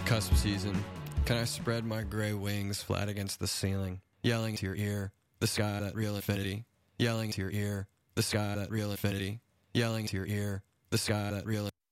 Cusp season. Can I spread my gray wings flat against the ceiling, yelling to your ear, the sky that real infinity, yelling to your ear, the sky that real infinity, yelling to your ear, the sky that real